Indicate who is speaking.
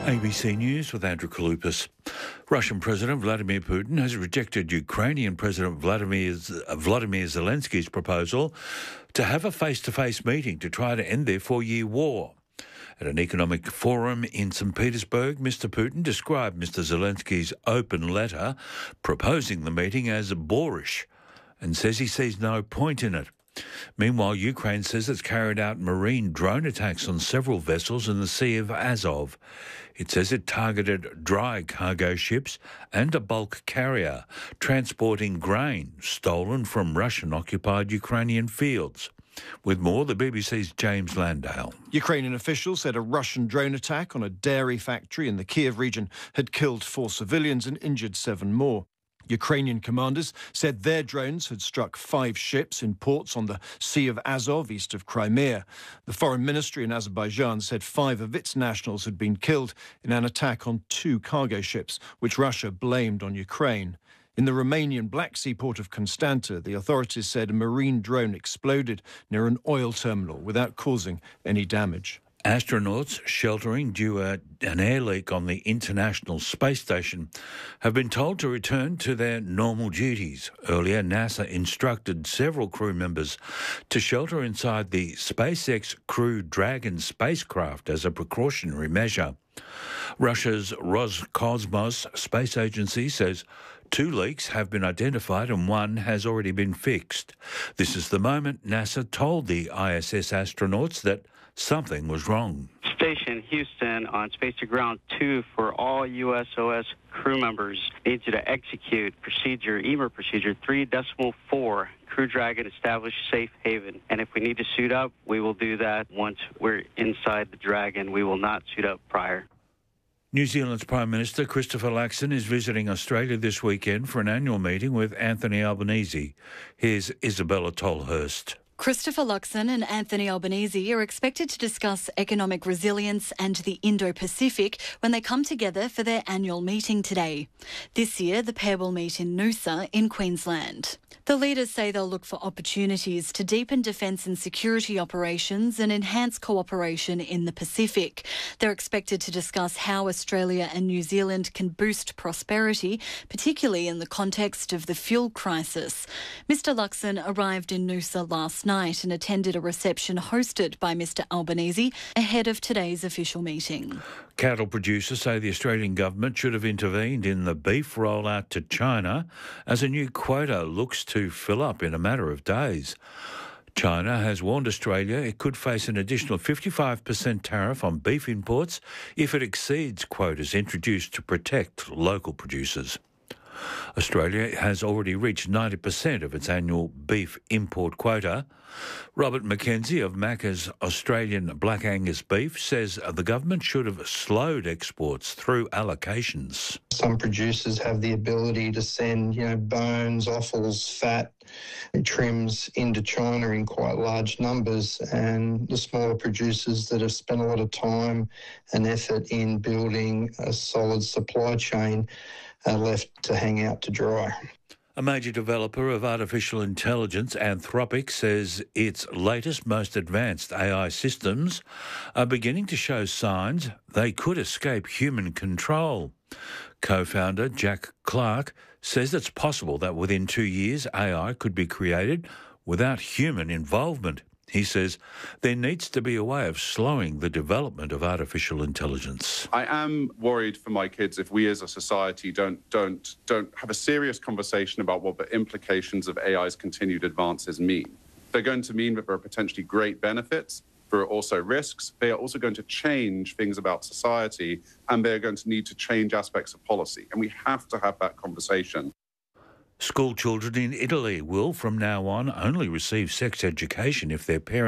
Speaker 1: ABC News with Andrew Kaloupas. Russian President Vladimir Putin has rejected Ukrainian President Vladimir Zelensky's proposal to have a face-to-face meeting to try to end their 4-year war. At an economic forum in St. Petersburg, Mr. Putin described Mr. Zelensky's open letter proposing the meeting as boorish and says he sees no point in it. Meanwhile, Ukraine says it's carried out marine drone attacks on several vessels in the Sea of Azov. It says it targeted dry cargo ships and a bulk carrier transporting grain stolen from Russian-occupied Ukrainian fields. With more, the BBC's James Landale.
Speaker 2: Ukrainian officials said a Russian drone attack on a dairy factory in the Kiev region had killed 4 civilians and injured 7 more. Ukrainian commanders said their drones had struck 5 ships in ports on the Sea of Azov, east of Crimea. The foreign ministry in Azerbaijan said 5 of its nationals had been killed in an attack on 2 cargo ships, which Russia blamed on Ukraine. In the Romanian Black Sea port of Constanta, the authorities said a marine drone exploded near an oil terminal without causing any damage.
Speaker 1: Astronauts sheltering due to an air leak on the International Space Station have been told to return to their normal duties. Earlier, NASA instructed several crew members to shelter inside the SpaceX Crew Dragon spacecraft as a precautionary measure. Russia's Roscosmos space agency says 2 leaks have been identified and 1 has already been fixed. This is the moment NASA told the ISS astronauts that something was wrong.
Speaker 3: Station Houston on Space to Ground 2 for all USOS crew members needs you to execute EMER procedure 3.4. Crew Dragon established safe haven. And if we need to suit up, we will do that once we're inside the Dragon. We will not suit up prior.
Speaker 1: New Zealand's Prime Minister Christopher Luxon is visiting Australia this weekend for an annual meeting with Anthony Albanese. Here's Isabella Tolhurst.
Speaker 4: Christopher Luxon and Anthony Albanese are expected to discuss economic resilience and the Indo-Pacific when they come together for their annual meeting today. This year, the pair will meet in Noosa in Queensland. The leaders say they'll look for opportunities to deepen defence and security operations and enhance cooperation in the Pacific. They're expected to discuss how Australia and New Zealand can boost prosperity, particularly in the context of the fuel crisis. Mr Luxon arrived in Noosa last night and attended a reception hosted by Mr Albanese ahead of today's official meeting.
Speaker 1: Cattle producers say the Australian government should have intervened in the beef rollout to China as a new quota looks to fill up in a matter of days. China has warned Australia it could face an additional 55% tariff on beef imports if it exceeds quotas introduced to protect local producers. Australia has already reached 90% of its annual beef import quota. Robert McKenzie of Macca's Australian Black Angus beef says the government should have slowed exports through allocations.
Speaker 5: Some producers have the ability to send, bones, offals, fat, trims into China in quite large numbers, and the smaller producers that have spent a lot of time and effort in building a solid supply chain are left to hang out to dry.
Speaker 1: A major developer of artificial intelligence, Anthropic, says its latest, most advanced AI systems are beginning to show signs they could escape human control. Co-founder Jack Clark says it's possible that within 2 years AI could be created without human involvement. He says there needs to be a way of slowing the development of artificial intelligence.
Speaker 6: I am worried for my kids if we as a society don't have a serious conversation about what the implications of AI's continued advances mean. They're going to mean that there are potentially great benefits. There are also risks. They are also going to change things about society, and they're going to need to change aspects of policy. And we have to have that conversation.
Speaker 1: School children in Italy will, from now on, only receive sex education if their parents